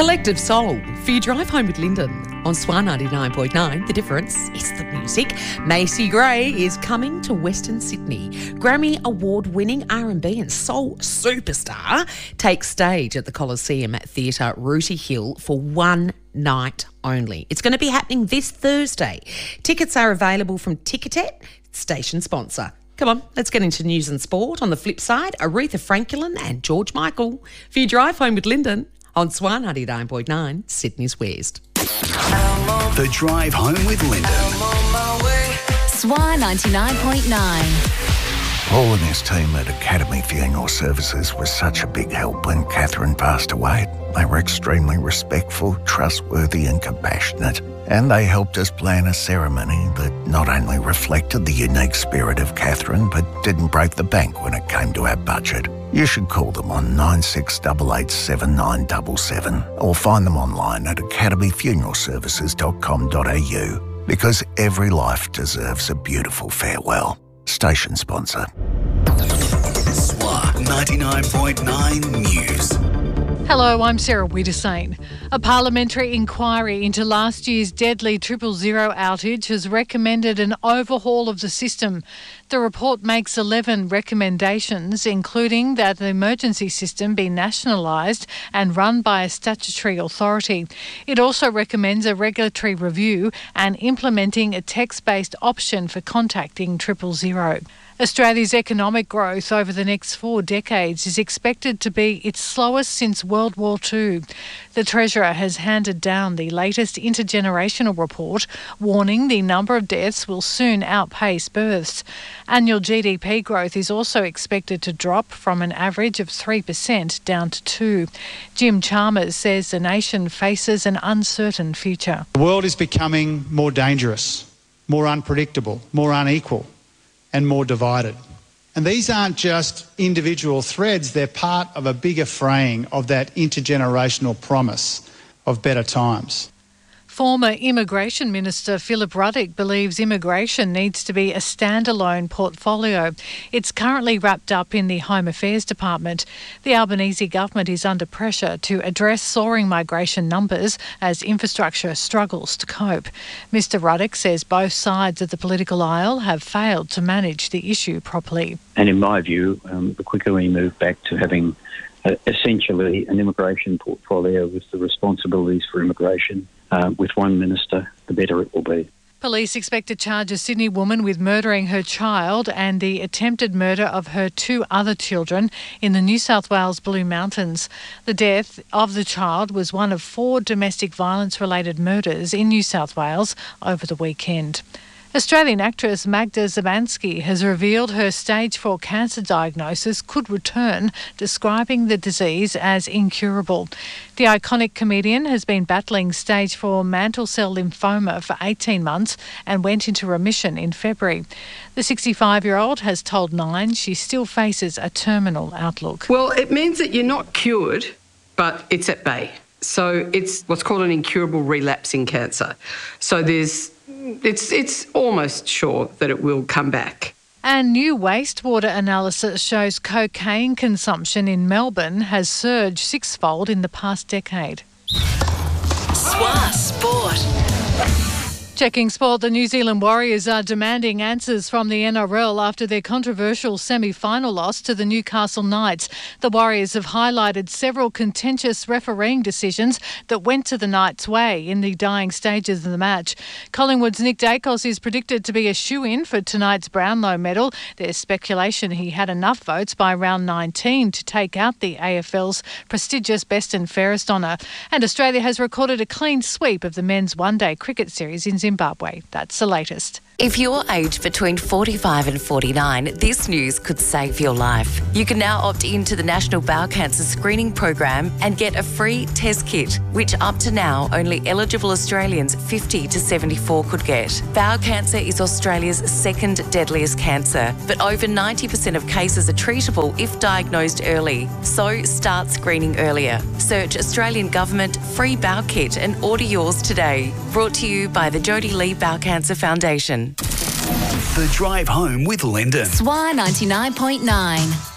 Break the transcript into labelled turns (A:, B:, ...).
A: Collective Soul for your drive home with Lyndon on SWA 99.9. The difference is the music. Macy Gray is coming to Western Sydney. Grammy award-winning R&B and soul superstar takes stage at the Coliseum Theatre Rooty Hill for one night only. It's going to be happening this Thursday. Tickets are available from Ticketek, station sponsor. Come on, let's get into news and sport. On the flip side, Aretha Franklin and George Michael for your drive home with Lyndon on SWA 99.9, Sydney's West.
B: The Drive Home with Lyndon.
C: SWA 99.9.
D: Paul and his team at Academy Funeral Services was such a big help when Catherine passed away. They were extremely respectful, trustworthy and compassionate. And they helped us plan a ceremony that not only reflected the unique spirit of Catherine, but didn't break the bank when it came to our budget. You should call them on 96887977 or find them online at academyfuneralservices.com.au, because every life deserves a beautiful farewell. Station sponsor.
B: SWA 99.9 News.
E: Hello, I'm Sarah Wiedersane. A parliamentary inquiry into last year's deadly 000 outage has recommended an overhaul of the system. The report makes 11 recommendations, including that the emergency system be nationalised and run by a statutory authority. It also recommends a regulatory review and implementing a text-based option for contacting 000. Australia's economic growth over the next 4 decades is expected to be its slowest since World War II. The Treasurer has handed down the latest intergenerational report, warning the number of deaths will soon outpace births. Annual GDP growth is also expected to drop from an average of 3% down to 2%. Jim Chalmers says the nation faces an uncertain future.
F: The world is becoming more dangerous, more unpredictable, more unequal, and more divided. And these aren't just individual threads, they're part of a bigger fraying of that intergenerational promise of better times.
E: Former Immigration Minister Philip Ruddock believes immigration needs to be a standalone portfolio. It's currently wrapped up in the Home Affairs Department. The Albanese government is under pressure to address soaring migration numbers as infrastructure struggles to cope. Mr Ruddock says both sides of the political aisle have failed to manage the issue properly.
G: And in my view, the quicker we move back to having essentially an immigration portfolio with the responsibilities for immigration with one minister, the better it will be.
E: Police expect to charge a Sydney woman with murdering her child and the attempted murder of her 2 other children in the New South Wales Blue Mountains. The death of the child was one of 4 domestic violence-related murders in New South Wales over the weekend. Australian actress Magda Szubanski has revealed her stage 4 cancer diagnosis could return, describing the disease as incurable. The iconic comedian has been battling stage 4 mantle cell lymphoma for 18 months and went into remission in February. The 65-year-old has told Nine she still faces a terminal outlook.
H: Well, it means that you're not cured, but it's at bay. So it's what's called an incurable relapsing cancer. So it's almost sure that it will come back.
E: And new wastewater analysis shows cocaine consumption in Melbourne has surged 6-fold in the past decade.
C: SWA Sport.
E: Checking sport, the New Zealand Warriors are demanding answers from the NRL after their controversial semi-final loss to the Newcastle Knights. The Warriors have highlighted several contentious refereeing decisions that went to the Knights' way in the dying stages of the match. Collingwood's Nick Dacos is predicted to be a shoo-in for tonight's Brownlow medal. There's speculation he had enough votes by round 19 to take out the AFL's prestigious Best and Fairest honour. And Australia has recorded a clean sweep of the men's one-day cricket series in Zimbabwe. That's the latest.
C: If you're aged between 45 and 49, this news could save your life. You can now opt into the National Bowel Cancer Screening Program and get a free test kit, which up to now only eligible Australians 50 to 74 could get. Bowel cancer is Australia's second deadliest cancer, but over 90% of cases are treatable if diagnosed early. So start screening earlier. Search Australian Government Free Bowel Kit and order yours today. Brought to you by the Jodie Lee Bowel Cancer Foundation.
B: The Drive Home with Lyndon.
C: SWA 99.9.